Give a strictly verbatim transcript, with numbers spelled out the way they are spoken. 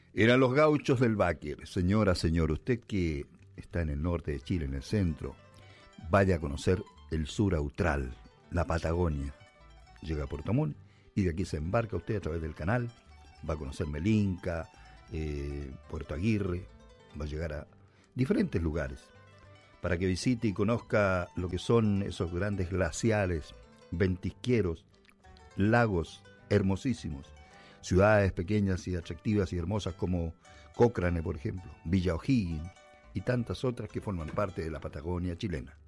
Eran los gauchos del Báquer. Señora, señor, usted que está en el norte de Chile, en el centro, vaya a conocer el sur austral, la Patagonia. Llega a Puerto Montt y de aquí se embarca usted a través del canal, va a conocer Melinca, eh, Puerto Aguirre, va a llegar a diferentes lugares para que visite y conozca lo que son esos grandes glaciares, ventisqueros, lagos hermosísimos, ciudades pequeñas y atractivas y hermosas como Cochrane, por ejemplo, Villa O'Higgins y tantas otras que forman parte de la Patagonia chilena.